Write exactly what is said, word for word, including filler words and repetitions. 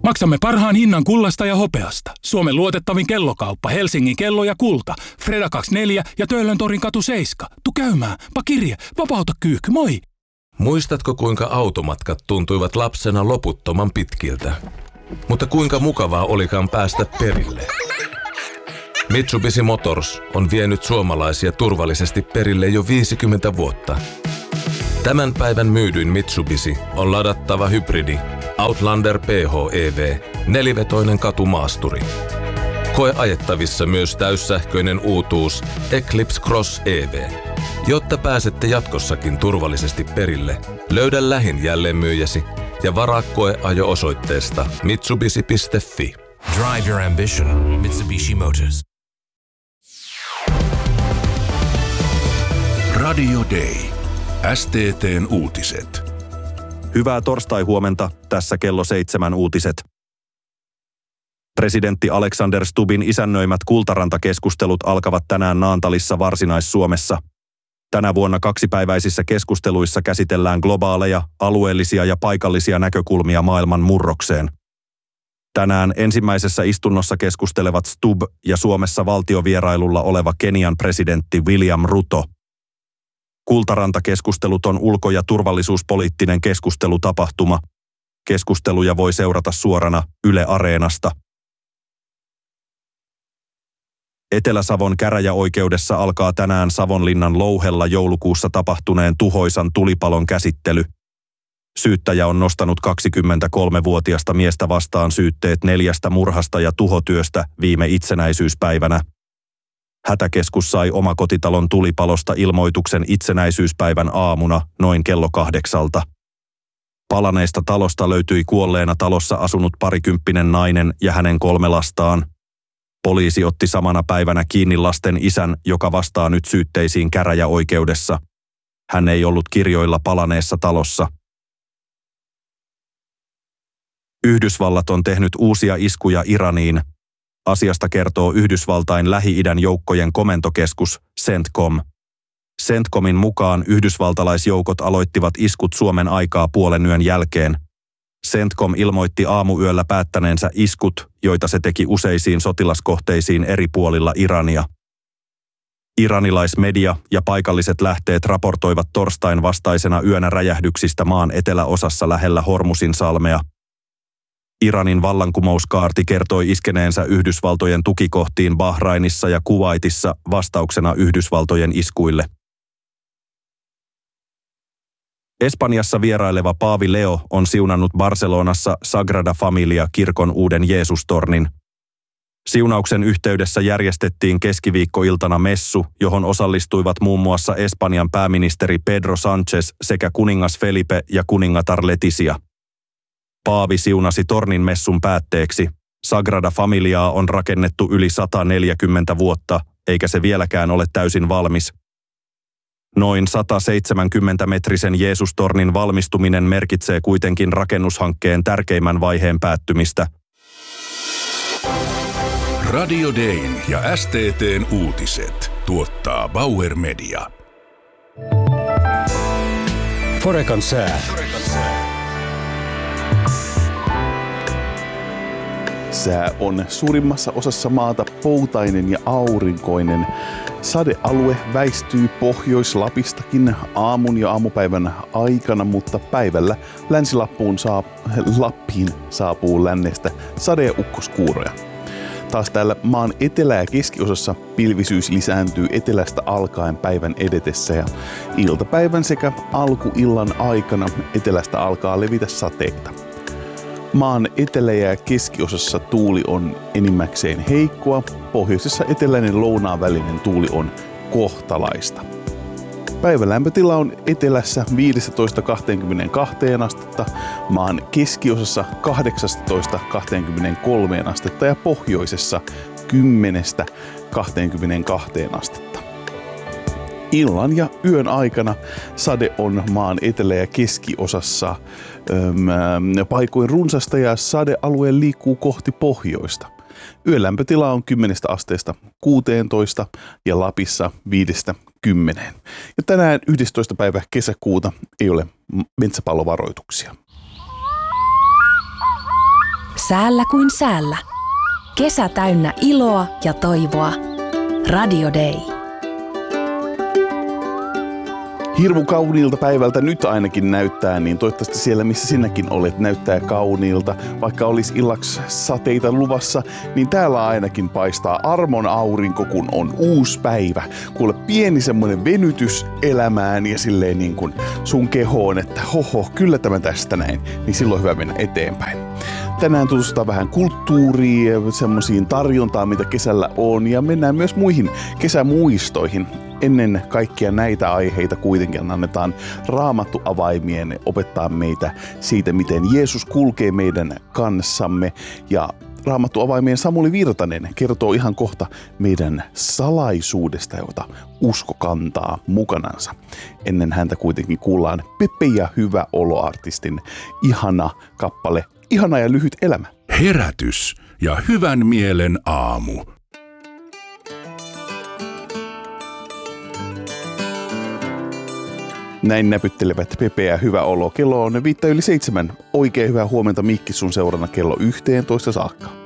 Maksamme parhaan hinnan kullasta ja hopeasta. Suomen luotettavin kellokauppa, Helsingin kello ja kulta. Freda kaksikymmentäneljä ja Töölöntorin katu seitsemän. Tu käymään, pakirje, vapauta kyyhky, moi! Muistatko, kuinka automatkat tuntuivat lapsena loputtoman pitkiltä? Mutta kuinka mukavaa olikaan päästä perille? Mitsubishi Motors on vienyt suomalaisia turvallisesti perille jo viisikymmentä vuotta. Tämän päivän myydyin Mitsubishi on ladattava hybridi Outlander P H E V, nelivetoinen katumaasturi. Koe ajettavissa myös täyssähköinen uutuus Eclipse Cross E V. Jotta pääsette jatkossakin turvallisesti perille, löydä lähin jälleenmyyjäsi ja varaa koeajo osoitteesta mitsubishi piste fi. Drive your ambition. Mitsubishi Motors. Radio Day. S T T:n uutiset. Hyvää torstai-huomenta, tässä kello seitsemän uutiset. Presidentti Alexander Stubbin isännöimät Kultaranta-keskustelut alkavat tänään Naantalissa Varsinais-Suomessa. Tänä vuonna kaksipäiväisissä keskusteluissa käsitellään globaaleja, alueellisia ja paikallisia näkökulmia maailman murrokseen. Tänään ensimmäisessä istunnossa keskustelevat Stubb ja Suomessa valtiovierailulla oleva Kenian presidentti William Ruto. Kultaranta-keskustelut on ulko- ja turvallisuuspoliittinen keskustelutapahtuma. Keskusteluja voi seurata suorana Yle Areenasta. Etelä-Savon käräjäoikeudessa alkaa tänään Savonlinnan Louhella joulukuussa tapahtuneen tuhoisan tulipalon käsittely. Syyttäjä on nostanut kaksikymmentäkolmevuotiasta miestä vastaan syytteet neljästä murhasta ja tuhotyöstä viime itsenäisyyspäivänä. Hätäkeskus sai omakotitalon tulipalosta ilmoituksen itsenäisyyspäivän aamuna noin kello kahdeksalta. Palaneesta talosta löytyi kuolleena talossa asunut parikymppinen nainen ja hänen kolme lastaan. Poliisi otti samana päivänä kiinni lasten isän, joka vastaa nyt syytteisiin käräjäoikeudessa. Hän ei ollut kirjoilla palaneessa talossa. Yhdysvallat on tehnyt uusia iskuja Iraniin. Asiasta kertoo Yhdysvaltain Lähi-idän joukkojen komentokeskus CENTCOM. CENTCOMin mukaan yhdysvaltalaisjoukot aloittivat iskut Suomen aikaa puolen yön jälkeen. CENTCOM ilmoitti aamuyöllä päättäneensä iskut, joita se teki useisiin sotilaskohteisiin eri puolilla Irania. Iranilaismedia ja paikalliset lähteet raportoivat torstain vastaisena yönä räjähdyksistä maan eteläosassa lähellä Hormusin salmea. Iranin vallankumouskaarti kertoi iskeneensä Yhdysvaltojen tukikohtiin Bahrainissa ja Kuwaitissa vastauksena Yhdysvaltojen iskuille. Espanjassa vieraileva paavi Leo on siunannut Barcelonassa Sagrada Familia-kirkon uuden Jeesustornin. Siunauksen yhteydessä järjestettiin keskiviikkoiltana messu, johon osallistuivat muun muassa Espanjan pääministeri Pedro Sánchez sekä kuningas Felipe ja kuningatar Letizia. Paavi siunasi tornin messun päätteeksi. Sagrada Familiaa on rakennettu yli sata neljäkymmentä vuotta, eikä se vieläkään ole täysin valmis. Noin sata seitsemänkymmentä metrisen Jeesustornin valmistuminen merkitsee kuitenkin rakennushankkeen tärkeimmän vaiheen päättymistä. Radio Dayn ja S T T:n uutiset tuottaa Bauer Media. Forekan sää. Sää on suurimmassa osassa maata poutainen ja aurinkoinen. Sadealue väistyy Pohjois-Lapistakin aamun ja aamupäivän aikana, mutta päivällä Länsi-Lappuun saa, Lappiin saapuu lännestä sade- ja ukkoskuuroja. Taas täällä maan etelä- ja keskiosassa pilvisyys lisääntyy etelästä alkaen päivän edetessä ja iltapäivän sekä alkuillan aikana etelästä alkaa levitä sateita. Maan etelä- ja keskiosassa tuuli on enimmäkseen heikkoa, pohjoisessa eteläinen lounaan välinen tuuli on kohtalaista. Päivän lämpötila on etelässä viisitoista kaksikymmentäkaksi astetta, maan keskiosassa kahdeksantoista kaksikymmentäkolme astetta ja pohjoisessa kymmenestä kaksikymmentäkaksi astetta. Illan ja yön aikana sade on maan etelä- ja keskiosassa öm, paikoin runsasta ja sadealue liikkuu kohti pohjoista. Yön lämpötila on kymmenestä asteesta kuuteentoista ja Lapissa viidestä kymmeneen. Ja tänään yhdestoista päivä kesäkuuta ei ole metsäpallovaroituksia. Säällä kuin säällä. Kesä täynnä iloa ja toivoa. Radio Day. Hirmu kauniilta päivältä nyt ainakin näyttää, niin toivottavasti siellä missä sinäkin olet näyttää kauniilta. Vaikka olisi illaksi sateita luvassa, niin täällä ainakin paistaa armon aurinko, kun on uusi päivä. Kuule pieni semmoinen venytys elämään ja silleen niin kuin sun kehoon, että hoho, kyllä tämä tästä näin, niin silloin hyvä mennä eteenpäin. Tänään tutustutaan vähän kulttuuriin ja semmoisiin tarjontaan, mitä kesällä on, ja mennään myös muihin kesämuistoihin. Ennen kaikkia näitä aiheita kuitenkin annetaan Raamattu-avaimien opettaa meitä siitä, miten Jeesus kulkee meidän kanssamme. Ja Raamattu-avaimien Samuli Virtanen kertoo ihan kohta meidän salaisuudesta, jota usko kantaa mukanansa. Ennen häntä kuitenkin kuullaan Pepe ja Hyvä olo-artistin ihana kappale, Ihana ja lyhyt elämä. Herätys ja hyvän mielen aamu. Näin näpyttelevät Pepe ja Hyvä olo. Kello on viittä yli seitsemän. Oikein hyvää huomenta Mikki sun seurana kello yhteentoista saakka.